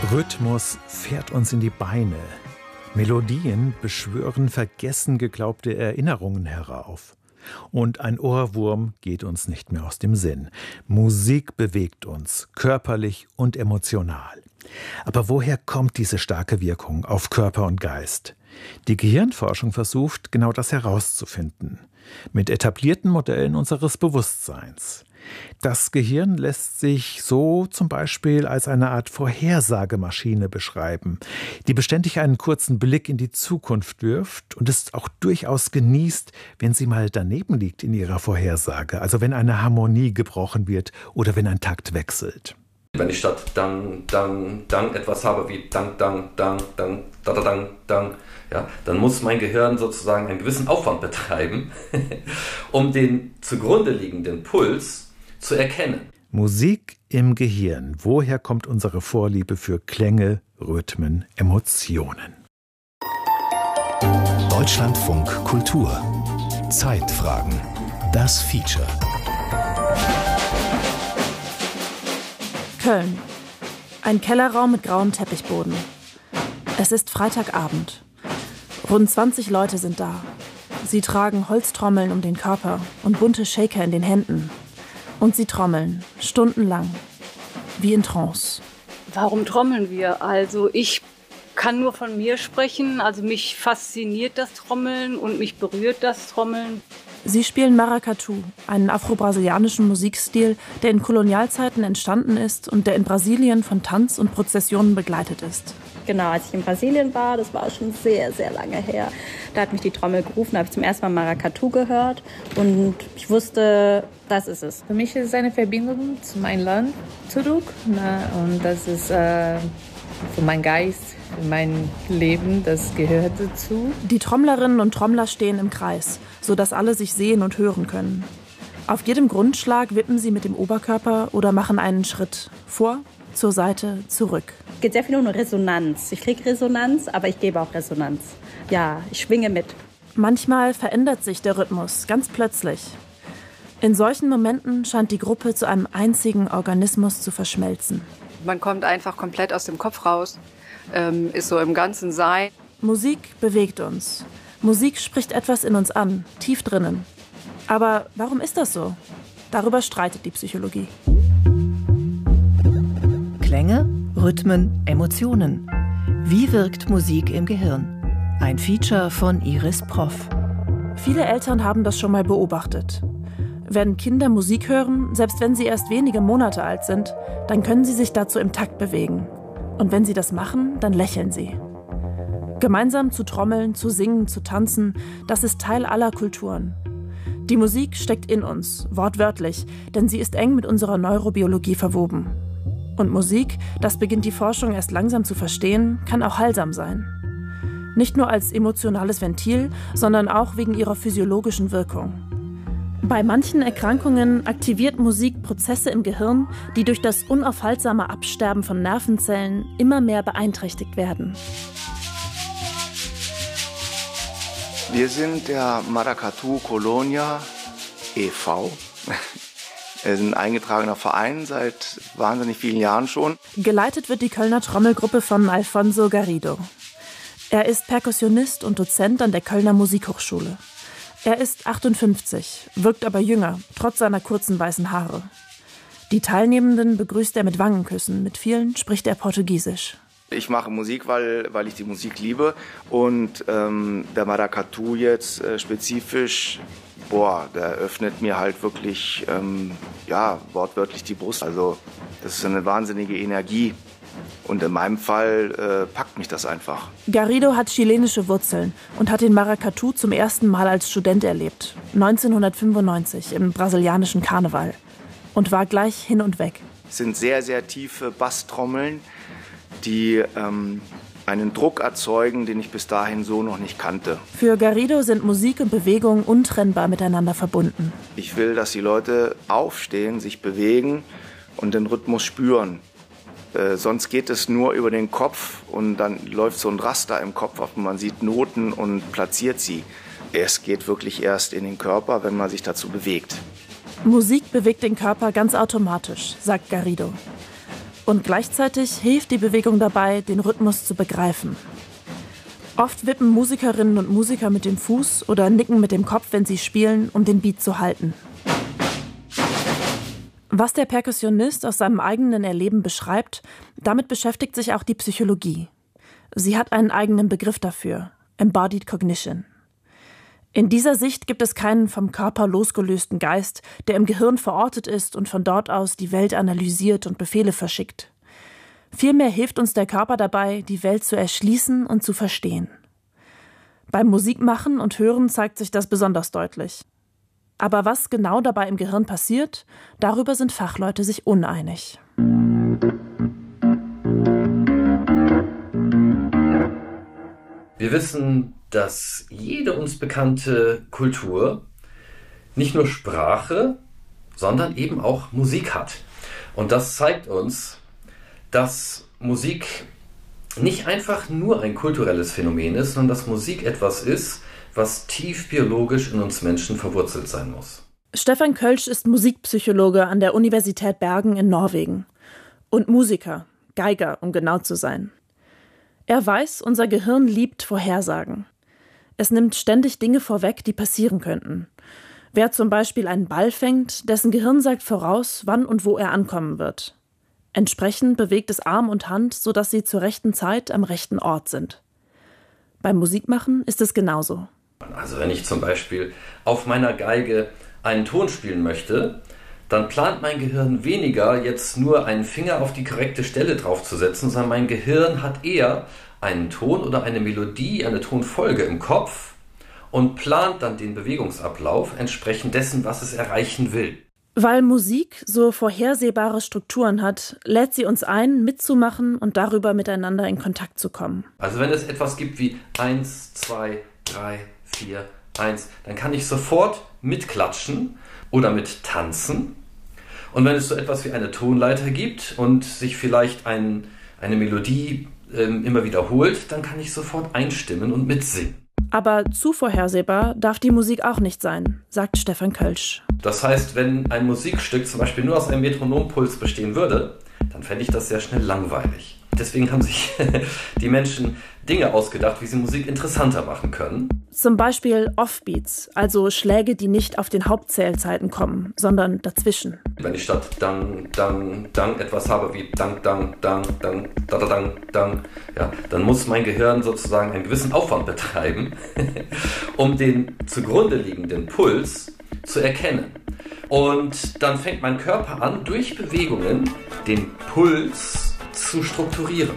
Rhythmus fährt uns in die Beine. Melodien beschwören vergessen geglaubte Erinnerungen herauf. Und ein Ohrwurm geht uns nicht mehr aus dem Sinn. Musik bewegt uns, körperlich und emotional. Aber woher kommt diese starke Wirkung auf Körper und Geist? Die Gehirnforschung versucht, genau das herauszufinden. Mit etablierten Modellen unseres Bewusstseins. Das Gehirn lässt sich so zum Beispiel als eine Art Vorhersagemaschine beschreiben, die beständig einen kurzen Blick in die Zukunft wirft und es auch durchaus genießt, wenn sie mal daneben liegt in ihrer Vorhersage, also wenn eine Harmonie gebrochen wird oder wenn ein Takt wechselt. Wenn ich statt dang, dang, dang etwas habe wie dang, dang, dang, dang, da, da, dang, dang, ja, dann muss mein Gehirn sozusagen einen gewissen Aufwand betreiben, um den zugrunde liegenden Puls zu erkennen. Musik im Gehirn. Woher kommt unsere Vorliebe für Klänge, Rhythmen, Emotionen? Deutschlandfunk Kultur. Zeitfragen. Das Feature. Köln. Ein Kellerraum mit grauem Teppichboden. Es ist Freitagabend. Rund 20 Leute sind da. Sie tragen Holztrommeln um den Körper und bunte Shaker in den Händen. Und sie trommeln, stundenlang, wie in Trance. Warum trommeln wir? Also ich kann nur von mir sprechen. Also mich fasziniert das Trommeln und mich berührt das Trommeln. Sie spielen Maracatu, einen afro-brasilianischen Musikstil, der in Kolonialzeiten entstanden ist und der in Brasilien von Tanz und Prozessionen begleitet ist. Genau, als ich in Brasilien war, das war schon sehr, sehr lange her. Da hat mich die Trommel gerufen, da habe ich zum ersten Mal Maracatu gehört und ich wusste, das ist es. Für mich ist es eine Verbindung zu meinem Land zurück, und das ist für meinen Geist, für mein Leben, das gehört dazu. Die Trommlerinnen und Trommler stehen im Kreis, sodass alle sich sehen und hören können. Auf jedem Grundschlag wippen sie mit dem Oberkörper oder machen einen Schritt vor, zur Seite, zurück. Es geht sehr viel um Resonanz. Ich kriege Resonanz, aber ich gebe auch Resonanz. Ja, ich schwinge mit. Manchmal verändert sich der Rhythmus, ganz plötzlich. In solchen Momenten scheint die Gruppe zu einem einzigen Organismus zu verschmelzen. Man kommt einfach komplett aus dem Kopf raus, ist so im ganzen Sein. Musik bewegt uns. Musik spricht etwas in uns an, tief drinnen. Aber warum ist das so? Darüber streitet die Psychologie. Klänge, Rhythmen, Emotionen. Wie wirkt Musik im Gehirn? Ein Feature von Iris Prof. Viele Eltern haben das schon mal beobachtet. Wenn Kinder Musik hören, selbst wenn sie erst wenige Monate alt sind, dann können sie sich dazu im Takt bewegen. Und wenn sie das machen, dann lächeln sie. Gemeinsam zu trommeln, zu singen, zu tanzen, das ist Teil aller Kulturen. Die Musik steckt in uns, wortwörtlich, denn sie ist eng mit unserer Neurobiologie verwoben. Und Musik, das beginnt die Forschung erst langsam zu verstehen, kann auch heilsam sein. Nicht nur als emotionales Ventil, sondern auch wegen ihrer physiologischen Wirkung. Bei manchen Erkrankungen aktiviert Musik Prozesse im Gehirn, die durch das unaufhaltsame Absterben von Nervenzellen immer mehr beeinträchtigt werden. Wir sind der Maracatu Colonia e.V. Wir sind ein eingetragener Verein seit wahnsinnig vielen Jahren schon. Geleitet wird die Kölner Trommelgruppe von Alfonso Garrido. Er ist Perkussionist und Dozent an der Kölner Musikhochschule. Er ist 58, wirkt aber jünger, trotz seiner kurzen weißen Haare. Die Teilnehmenden begrüßt er mit Wangenküssen, mit vielen spricht er Portugiesisch. Ich mache Musik, weil ich die Musik liebe und der Maracatu jetzt spezifisch, der öffnet mir halt wirklich, wortwörtlich die Brust. Also das ist eine wahnsinnige Energie und in meinem Fall packt mich das einfach. Garrido hat chilenische Wurzeln und hat den Maracatu zum ersten Mal als Student erlebt, 1995 im brasilianischen Karneval und war gleich hin und weg. Es sind sehr, sehr tiefe Basstrommeln, die einen Druck erzeugen, den ich bis dahin so noch nicht kannte. Für Garrido sind Musik und Bewegung untrennbar miteinander verbunden. Ich will, dass die Leute aufstehen, sich bewegen und den Rhythmus spüren. Sonst geht es nur über den Kopf und dann läuft so ein Raster im Kopf ab und man sieht Noten und platziert sie. Es geht wirklich erst in den Körper, wenn man sich dazu bewegt. Musik bewegt den Körper ganz automatisch, sagt Garrido. Und gleichzeitig hilft die Bewegung dabei, den Rhythmus zu begreifen. Oft wippen Musikerinnen und Musiker mit dem Fuß oder nicken mit dem Kopf, wenn sie spielen, um den Beat zu halten. Was der Perkussionist aus seinem eigenen Erleben beschreibt, damit beschäftigt sich auch die Psychologie. Sie hat einen eigenen Begriff dafür: Embodied Cognition. In dieser Sicht gibt es keinen vom Körper losgelösten Geist, der im Gehirn verortet ist und von dort aus die Welt analysiert und Befehle verschickt. Vielmehr hilft uns der Körper dabei, die Welt zu erschließen und zu verstehen. Beim Musikmachen und Hören zeigt sich das besonders deutlich. Aber was genau dabei im Gehirn passiert, darüber sind Fachleute sich uneinig. Wir wissen, dass jede uns bekannte Kultur nicht nur Sprache, sondern eben auch Musik hat. Und das zeigt uns, dass Musik nicht einfach nur ein kulturelles Phänomen ist, sondern dass Musik etwas ist, was tief biologisch in uns Menschen verwurzelt sein muss. Stefan Kölsch ist Musikpsychologe an der Universität Bergen in Norwegen und Musiker, Geiger, um genau zu sein. Er weiß, unser Gehirn liebt Vorhersagen. Es nimmt ständig Dinge vorweg, die passieren könnten. Wer zum Beispiel einen Ball fängt, dessen Gehirn sagt voraus, wann und wo er ankommen wird. Entsprechend bewegt es Arm und Hand, sodass sie zur rechten Zeit am rechten Ort sind. Beim Musikmachen ist es genauso. Also wenn ich zum Beispiel auf meiner Geige einen Ton spielen möchte, dann plant mein Gehirn weniger, jetzt nur einen Finger auf die korrekte Stelle draufzusetzen, sondern mein Gehirn hat eher einen Ton oder eine Melodie, eine Tonfolge im Kopf und plant dann den Bewegungsablauf entsprechend dessen, was es erreichen will. Weil Musik so vorhersehbare Strukturen hat, lädt sie uns ein, mitzumachen und darüber miteinander in Kontakt zu kommen. Also wenn es etwas gibt wie 1, 2, 3, 4, 1, dann kann ich sofort mitklatschen oder mit tanzen. Und wenn es so etwas wie eine Tonleiter gibt und sich vielleicht eine Melodie immer wiederholt, dann kann ich sofort einstimmen und mitsingen. Aber zu vorhersehbar darf die Musik auch nicht sein, sagt Stefan Kölsch. Das heißt, wenn ein Musikstück zum Beispiel nur aus einem Metronompuls bestehen würde, dann fände ich das sehr schnell langweilig. Deswegen haben sich die Menschen Dinge ausgedacht, wie sie Musik interessanter machen können. Zum Beispiel Offbeats, also Schläge, die nicht auf den Hauptzählzeiten kommen, sondern dazwischen. Wenn ich statt Dang, Dang, Dang etwas habe wie Dang, Dang, Dang, Dang, da, da, Dang, Dang, ja, dann muss mein Gehirn sozusagen einen gewissen Aufwand betreiben, um den zugrunde liegenden Puls zu erkennen. Und dann fängt mein Körper an, durch Bewegungen den Puls zu strukturieren.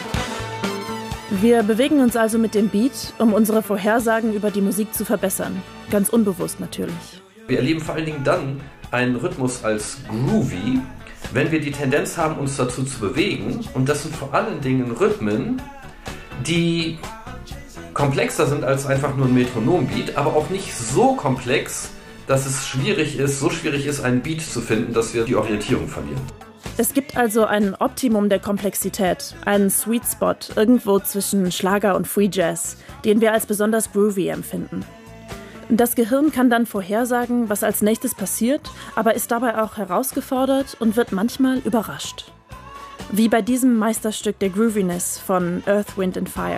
Wir bewegen uns also mit dem Beat, um unsere Vorhersagen über die Musik zu verbessern. Ganz unbewusst natürlich. Wir erleben vor allen Dingen dann einen Rhythmus als groovy, wenn wir die Tendenz haben, uns dazu zu bewegen. Und das sind vor allen Dingen Rhythmen, die komplexer sind als einfach nur ein Metronombeat, aber auch nicht so komplex, dass es so schwierig ist, einen Beat zu finden, dass wir die Orientierung verlieren. Es gibt also ein Optimum der Komplexität, einen Sweet Spot irgendwo zwischen Schlager und Free Jazz, den wir als besonders groovy empfinden. Das Gehirn kann dann vorhersagen, was als nächstes passiert, aber ist dabei auch herausgefordert und wird manchmal überrascht. Wie bei diesem Meisterstück der Grooviness von Earth, Wind and Fire.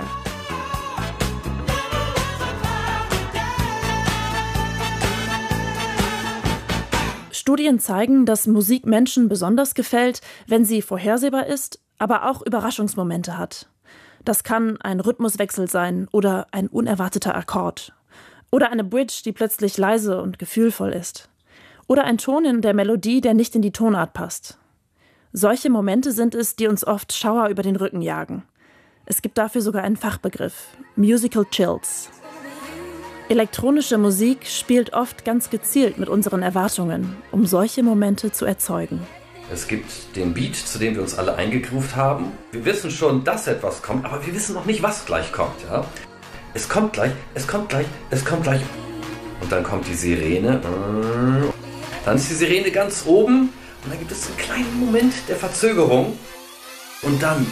Studien zeigen, dass Musik Menschen besonders gefällt, wenn sie vorhersehbar ist, aber auch Überraschungsmomente hat. Das kann ein Rhythmuswechsel sein oder ein unerwarteter Akkord. Oder eine Bridge, die plötzlich leise und gefühlvoll ist. Oder ein Ton in der Melodie, der nicht in die Tonart passt. Solche Momente sind es, die uns oft Schauer über den Rücken jagen. Es gibt dafür sogar einen Fachbegriff: Musical Chills. Elektronische Musik spielt oft ganz gezielt mit unseren Erwartungen, um solche Momente zu erzeugen. Es gibt den Beat, zu dem wir uns alle eingegroovt haben. Wir wissen schon, dass etwas kommt, aber wir wissen noch nicht, was gleich kommt. Ja? Es kommt gleich, es kommt gleich, es kommt gleich. Und dann kommt die Sirene. Dann ist die Sirene ganz oben und dann gibt es einen kleinen Moment der Verzögerung. Und dann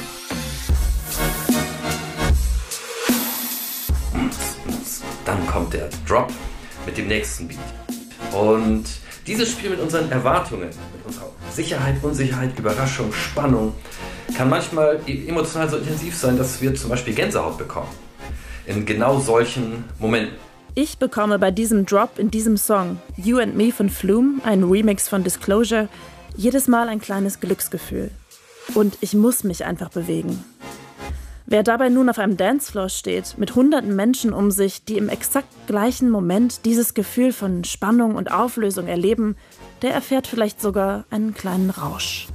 kommt der Drop mit dem nächsten Beat. Und dieses Spiel mit unseren Erwartungen, mit unserer Sicherheit, Unsicherheit, Überraschung, Spannung kann manchmal emotional so intensiv sein, dass wir zum Beispiel Gänsehaut bekommen. In genau solchen Momenten. Ich bekomme bei diesem Drop in diesem Song You and Me von Flume, ein Remix von Disclosure, jedes Mal ein kleines Glücksgefühl. Und ich muss mich einfach bewegen. Wer dabei nun auf einem Dancefloor steht, mit hunderten Menschen um sich, die im exakt gleichen Moment dieses Gefühl von Spannung und Auflösung erleben, der erfährt vielleicht sogar einen kleinen Rausch.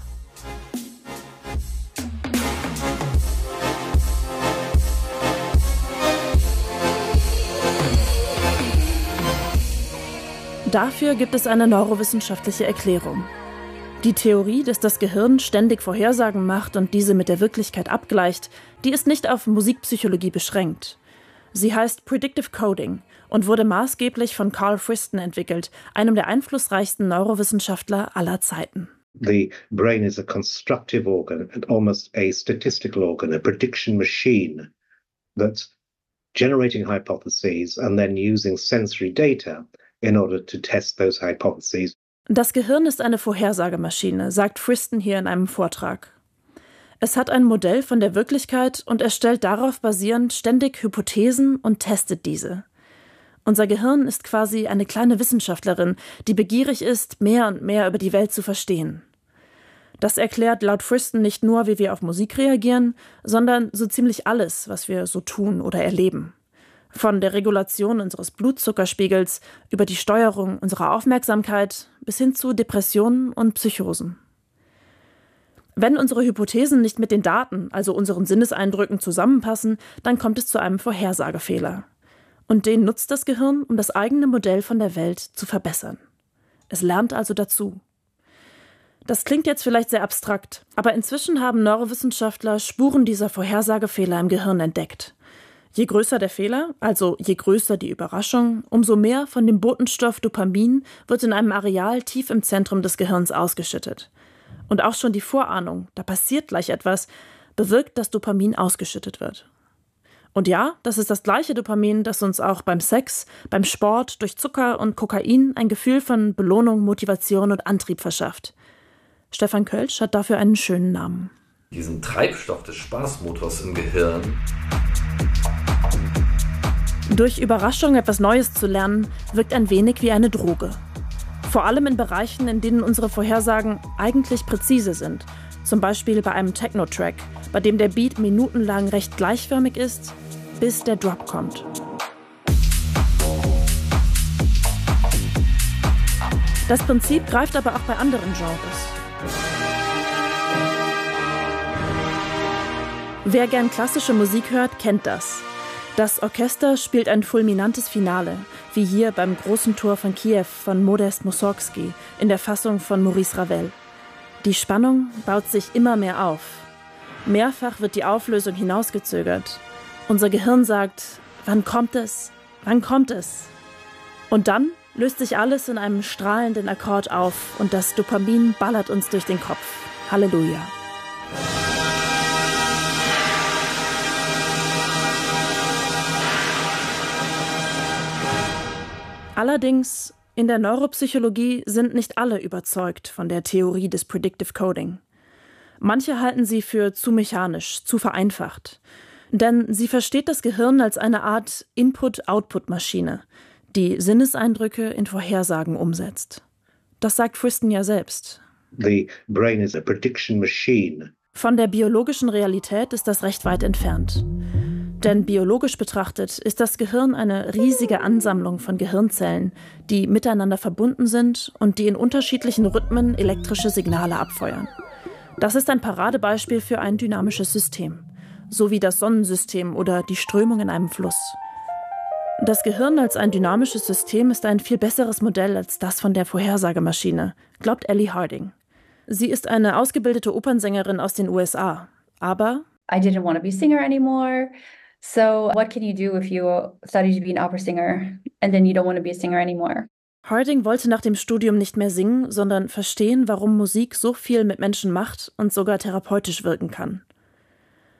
Dafür gibt es eine neurowissenschaftliche Erklärung. Die Theorie, dass das Gehirn ständig Vorhersagen macht und diese mit der Wirklichkeit abgleicht, die ist nicht auf Musikpsychologie beschränkt. Sie heißt Predictive Coding und wurde maßgeblich von Carl Friston entwickelt, einem der einflussreichsten Neurowissenschaftler aller Zeiten. The brain is a constructive organ and almost a statistical organ, a prediction machine that's generating hypotheses and then using sensory data in order to test those hypotheses. Das Gehirn ist eine Vorhersagemaschine, sagt Friston hier in einem Vortrag. Es hat ein Modell von der Wirklichkeit und erstellt darauf basierend ständig Hypothesen und testet diese. Unser Gehirn ist quasi eine kleine Wissenschaftlerin, die begierig ist, mehr und mehr über die Welt zu verstehen. Das erklärt laut Friston nicht nur, wie wir auf Musik reagieren, sondern so ziemlich alles, was wir so tun oder erleben. Von der Regulation unseres Blutzuckerspiegels über die Steuerung unserer Aufmerksamkeit bis hin zu Depressionen und Psychosen. Wenn unsere Hypothesen nicht mit den Daten, also unseren Sinneseindrücken, zusammenpassen, dann kommt es zu einem Vorhersagefehler. Und den nutzt das Gehirn, um das eigene Modell von der Welt zu verbessern. Es lernt also dazu. Das klingt jetzt vielleicht sehr abstrakt, aber inzwischen haben Neurowissenschaftler Spuren dieser Vorhersagefehler im Gehirn entdeckt. Je größer der Fehler, also je größer die Überraschung, umso mehr von dem Botenstoff Dopamin wird in einem Areal tief im Zentrum des Gehirns ausgeschüttet. Und auch schon die Vorahnung, da passiert gleich etwas, bewirkt, dass Dopamin ausgeschüttet wird. Und ja, das ist das gleiche Dopamin, das uns auch beim Sex, beim Sport, durch Zucker und Kokain ein Gefühl von Belohnung, Motivation und Antrieb verschafft. Stefan Kölsch hat dafür einen schönen Namen. Diesen Treibstoff des Spaßmotors im Gehirn. Durch Überraschung etwas Neues zu lernen, wirkt ein wenig wie eine Droge. Vor allem in Bereichen, in denen unsere Vorhersagen eigentlich präzise sind. Zum Beispiel bei einem Techno-Track, bei dem der Beat minutenlang recht gleichförmig ist, bis der Drop kommt. Das Prinzip greift aber auch bei anderen Genres. Wer gern klassische Musik hört, kennt das. Das Orchester spielt ein fulminantes Finale, wie hier beim Großen Tor von Kiew von Modest Mussorgsky in der Fassung von Maurice Ravel. Die Spannung baut sich immer mehr auf. Mehrfach wird die Auflösung hinausgezögert. Unser Gehirn sagt, wann kommt es? Wann kommt es? Und dann löst sich alles in einem strahlenden Akkord auf und das Dopamin ballert uns durch den Kopf. Halleluja. Allerdings, in der Neuropsychologie sind nicht alle überzeugt von der Theorie des Predictive Coding. Manche halten sie für zu mechanisch, zu vereinfacht. Denn sie versteht das Gehirn als eine Art Input-Output-Maschine, die Sinneseindrücke in Vorhersagen umsetzt. Das sagt Friston ja selbst. The brain is a prediction machine. Von der biologischen Realität ist das recht weit entfernt. Denn biologisch betrachtet ist das Gehirn eine riesige Ansammlung von Gehirnzellen, die miteinander verbunden sind und die in unterschiedlichen Rhythmen elektrische Signale abfeuern. Das ist ein Paradebeispiel für ein dynamisches System, so wie das Sonnensystem oder die Strömung in einem Fluss. Das Gehirn als ein dynamisches System ist ein viel besseres Modell als das von der Vorhersagemaschine, glaubt Ellie Harding. Sie ist eine ausgebildete Opernsängerin aus den USA, aber I didn't want to be a singer anymore. So what can you do if you study to be an opera singer and then you don't want to be a singer anymore? Harding wollte nach dem Studium nicht mehr singen, sondern verstehen, warum Musik so viel mit Menschen macht und sogar therapeutisch wirken kann.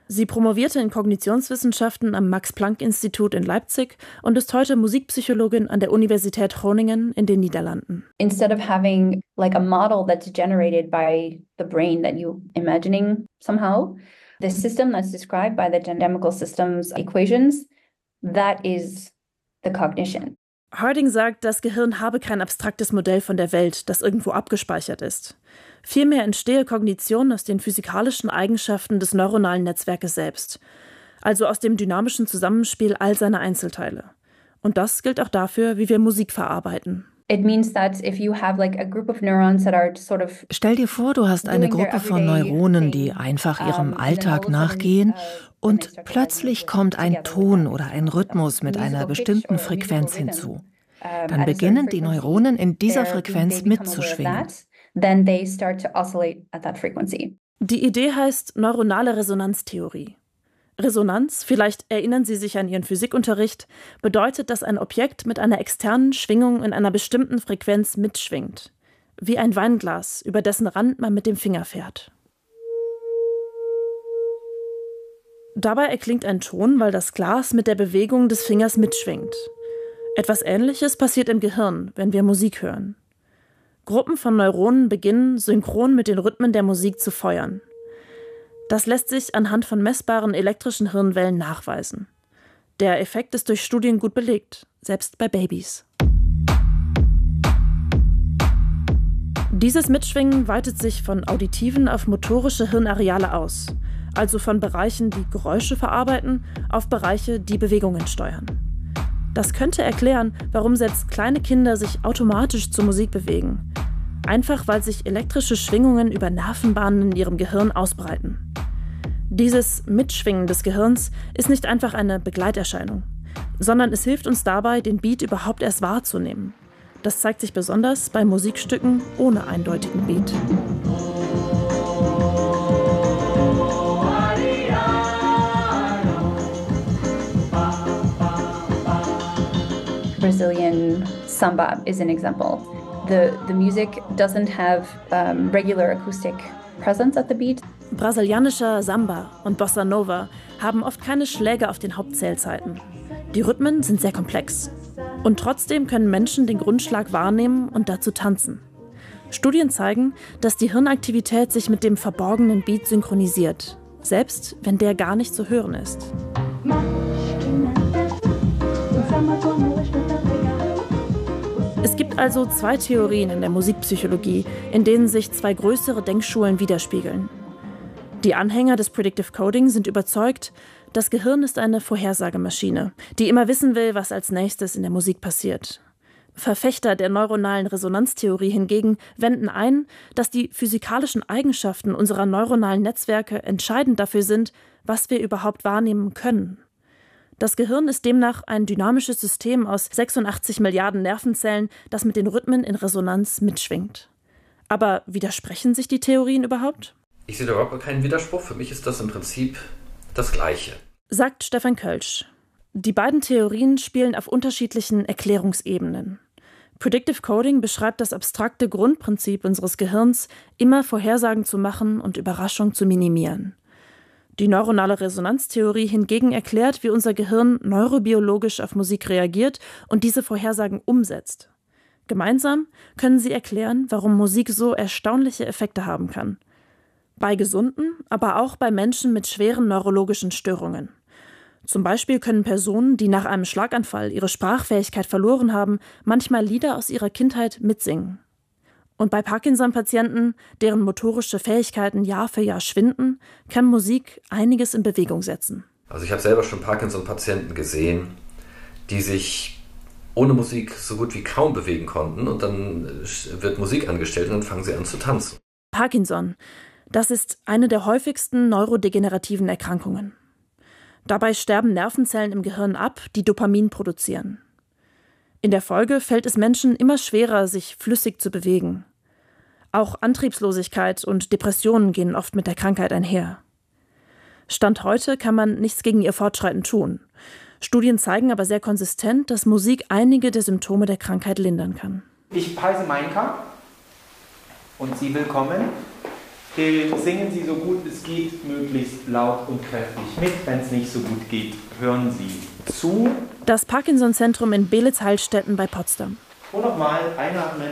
Sie promovierte in Kognitionswissenschaften am Max-Planck-Institut in Leipzig und ist heute Musikpsychologin an der Universität Groningen in den Niederlanden. Instead of having like a model that's generated by the brain that you imagining somehow, the system that's described by the dynamical systems equations, that is the cognition. Harding sagt, das Gehirn habe kein abstraktes Modell von der Welt, das irgendwo abgespeichert ist. Vielmehr entstehe Kognition aus den physikalischen Eigenschaften des neuronalen Netzwerkes selbst, also aus dem dynamischen Zusammenspiel all seiner Einzelteile. Und das gilt auch dafür, wie wir Musik verarbeiten. It means that if you have like a group of neurons that are sort of Stell dir vor, du hast eine Gruppe von Neuronen, die einfach ihrem Alltag nachgehen und plötzlich kommt ein Ton oder ein Rhythmus mit einer bestimmten Frequenz hinzu. Dann beginnen die Neuronen in dieser Frequenz mitzuschwingen. Then they start to oscillate at that frequency. Die Idee heißt neuronale Resonanztheorie. Resonanz, vielleicht erinnern Sie sich an Ihren Physikunterricht, bedeutet, dass ein Objekt mit einer externen Schwingung in einer bestimmten Frequenz mitschwingt. Wie ein Weinglas, über dessen Rand man mit dem Finger fährt. Dabei erklingt ein Ton, weil das Glas mit der Bewegung des Fingers mitschwingt. Etwas Ähnliches passiert im Gehirn, wenn wir Musik hören. Gruppen von Neuronen beginnen, synchron mit den Rhythmen der Musik zu feuern. Das lässt sich anhand von messbaren elektrischen Hirnwellen nachweisen. Der Effekt ist durch Studien gut belegt, selbst bei Babys. Dieses Mitschwingen weitet sich von auditiven auf motorische Hirnareale aus, also von Bereichen, die Geräusche verarbeiten, auf Bereiche, die Bewegungen steuern. Das könnte erklären, warum selbst kleine Kinder sich automatisch zur Musik bewegen. Einfach weil sich elektrische Schwingungen über Nervenbahnen in ihrem Gehirn ausbreiten. Dieses Mitschwingen des Gehirns ist nicht einfach eine Begleiterscheinung, sondern es hilft uns dabei, den Beat überhaupt erst wahrzunehmen. Das zeigt sich besonders bei Musikstücken ohne eindeutigen Beat. Brazilian samba is an example. The music doesn't have regular acoustic presence at the beat. Brasilianischer Samba und Bossa Nova haben oft keine Schläge auf den Hauptzählzeiten. Die Rhythmen sind sehr komplex. Und trotzdem können Menschen den Grundschlag wahrnehmen und dazu tanzen. Studien zeigen, dass die Hirnaktivität sich mit dem verborgenen Beat synchronisiert, selbst wenn der gar nicht zu hören ist. Es gibt also zwei Theorien in der Musikpsychologie, in denen sich zwei größere Denkschulen widerspiegeln. Die Anhänger des Predictive Coding sind überzeugt, das Gehirn ist eine Vorhersagemaschine, die immer wissen will, was als nächstes in der Musik passiert. Verfechter der neuronalen Resonanztheorie hingegen wenden ein, dass die physikalischen Eigenschaften unserer neuronalen Netzwerke entscheidend dafür sind, was wir überhaupt wahrnehmen können. Das Gehirn ist demnach ein dynamisches System aus 86 Milliarden Nervenzellen, das mit den Rhythmen in Resonanz mitschwingt. Aber widersprechen sich die Theorien überhaupt? Ich sehe da überhaupt keinen Widerspruch. Für mich ist das im Prinzip das Gleiche. Sagt Stefan Kölsch. Die beiden Theorien spielen auf unterschiedlichen Erklärungsebenen. Predictive Coding beschreibt das abstrakte Grundprinzip unseres Gehirns, immer Vorhersagen zu machen und Überraschung zu minimieren. Die neuronale Resonanztheorie hingegen erklärt, wie unser Gehirn neurobiologisch auf Musik reagiert und diese Vorhersagen umsetzt. Gemeinsam können sie erklären, warum Musik so erstaunliche Effekte haben kann. Bei Gesunden, aber auch bei Menschen mit schweren neurologischen Störungen. Zum Beispiel können Personen, die nach einem Schlaganfall ihre Sprachfähigkeit verloren haben, manchmal Lieder aus ihrer Kindheit mitsingen. Und bei Parkinson-Patienten, deren motorische Fähigkeiten Jahr für Jahr schwinden, kann Musik einiges in Bewegung setzen. Also ich habe selber schon Parkinson-Patienten gesehen, die sich ohne Musik so gut wie kaum bewegen konnten und dann wird Musik angestellt und dann fangen sie an zu tanzen. Parkinson, das ist eine der häufigsten neurodegenerativen Erkrankungen. Dabei sterben Nervenzellen im Gehirn ab, die Dopamin produzieren. In der Folge fällt es Menschen immer schwerer, sich flüssig zu bewegen. Auch Antriebslosigkeit und Depressionen gehen oft mit der Krankheit einher. Stand heute kann man nichts gegen ihr Fortschreiten tun. Studien zeigen aber sehr konsistent, dass Musik einige der Symptome der Krankheit lindern kann. Ich heiße Mainka und Sie willkommen Singen Sie so gut es geht, möglichst laut und kräftig mit. Wenn es nicht so gut geht, hören Sie zu. Das Parkinson-Zentrum in Beelitz-Heilstätten bei Potsdam. Und nochmal einatmen.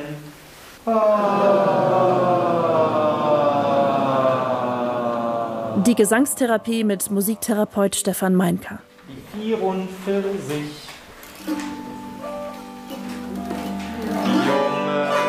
Die Gesangstherapie mit Musiktherapeut Stefan Meinker. Die 44.